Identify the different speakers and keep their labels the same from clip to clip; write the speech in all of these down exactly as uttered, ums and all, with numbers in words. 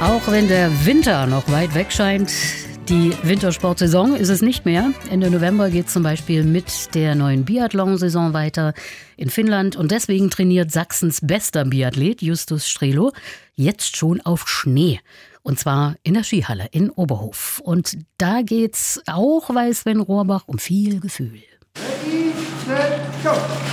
Speaker 1: Auch wenn der Winter noch weit weg scheint, die Wintersportsaison ist es nicht mehr. Ende November geht es zum Beispiel mit der neuen Biathlon-Saison weiter in Finnland. Und deswegen trainiert Sachsens bester Biathlet Justus Strelo jetzt schon auf Schnee. Und zwar in der Skihalle in Oberhof. Und da geht's auch, weiß Sven Rohrbach, um viel Gefühl.
Speaker 2: Ready, set, go!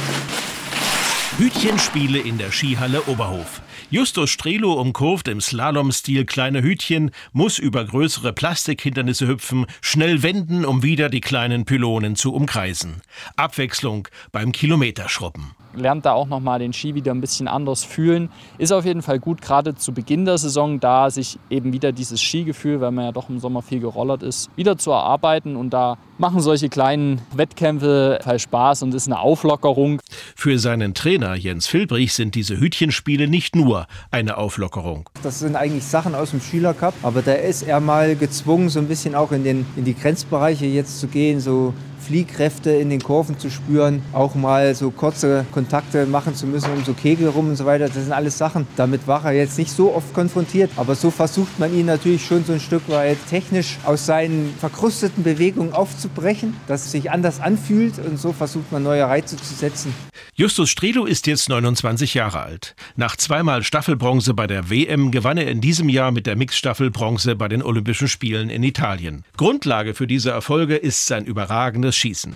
Speaker 3: Hütchenspiele in der Skihalle Oberhof. Justus Strelo umkurvt im Slalom-Stil kleine Hütchen, muss über größere Plastikhindernisse hüpfen, schnell wenden, um wieder die kleinen Pylonen zu umkreisen. Abwechslung beim Kilometerschrubben.
Speaker 4: Lernt da auch nochmal den Ski wieder ein bisschen anders fühlen. Ist auf jeden Fall gut, gerade zu Beginn der Saison, da sich eben wieder dieses Skigefühl, weil man ja doch im Sommer viel gerollert ist, wieder zu erarbeiten. Und da machen solche kleinen Wettkämpfe halt Spaß und ist eine Auflockerung.
Speaker 3: Für seinen Trainer Jens Filbrich sind diese Hütchenspiele nicht nur eine Auflockerung.
Speaker 5: Das sind eigentlich Sachen aus dem Schülercup, aber da ist er mal gezwungen, so ein bisschen auch in, den, in die Grenzbereiche jetzt zu gehen, so Fliehkräfte in den Kurven zu spüren, auch mal so kurze Kontakte machen zu müssen um so Kegel rum und so weiter. Das sind alles Sachen, damit war er jetzt nicht so oft konfrontiert, aber so versucht man ihn natürlich schon so ein Stück weit technisch aus seinen verkrusteten Bewegungen aufzubrechen, dass es sich anders anfühlt und so versucht man neue Reize zu setzen.
Speaker 3: Justus Strelo ist jetzt neunundzwanzig Jahre alt. Nach zweimal Staffelbronze bei der W M gewann er in diesem Jahr mit der Mixstaffel Bronze bei den Olympischen Spielen in Italien. Grundlage für diese Erfolge ist sein überragendes Schießen.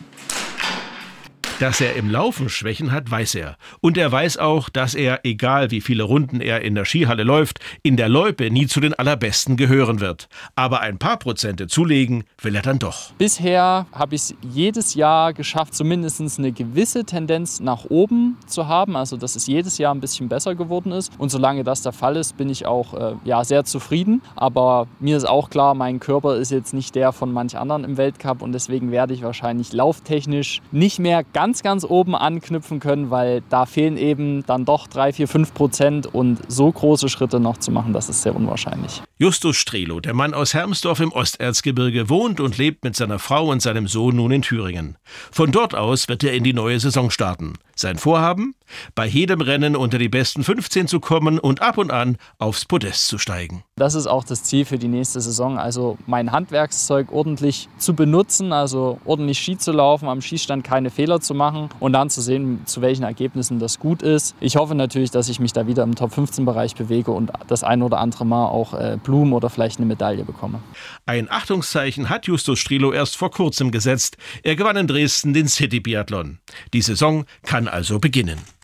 Speaker 3: Dass er im Laufen Schwächen hat, weiß er. Und er weiß auch, dass er, egal wie viele Runden er in der Skihalle läuft, in der Loipe nie zu den Allerbesten gehören wird. Aber ein paar Prozente zulegen will er dann doch.
Speaker 4: Bisher habe ich es jedes Jahr geschafft, zumindest eine gewisse Tendenz nach oben zu haben. Also dass es jedes Jahr ein bisschen besser geworden ist. Und solange das der Fall ist, bin ich auch äh, ja, sehr zufrieden. Aber mir ist auch klar, mein Körper ist jetzt nicht der von manch anderen im Weltcup. Und deswegen werde ich wahrscheinlich lauftechnisch nicht mehr ganz ganz, ganz oben anknüpfen können, weil da fehlen eben dann doch drei, vier, fünf Prozent und so große Schritte noch zu machen, das ist sehr unwahrscheinlich.
Speaker 3: Justus Strelo, der Mann aus Hermsdorf im Osterzgebirge, wohnt und lebt mit seiner Frau und seinem Sohn nun in Thüringen. Von dort aus wird er in die neue Saison starten. Sein Vorhaben? Bei jedem Rennen unter die besten fünfzehn zu kommen und ab und an aufs Podest zu steigen.
Speaker 4: Das ist auch das Ziel für die nächste Saison, also mein Handwerkszeug ordentlich zu benutzen, also ordentlich Ski zu laufen, am Schießstand keine Fehler zu machen und dann zu sehen, zu welchen Ergebnissen das gut ist. Ich hoffe natürlich, dass ich mich da wieder im Top fünfzehn Bereich bewege und das ein oder andere Mal auch äh, Blumen oder vielleicht eine Medaille bekomme.
Speaker 3: Ein Achtungszeichen hat Justus Strelo erst vor kurzem gesetzt. Er gewann in Dresden den City-Biathlon. Die Saison kann also beginnen.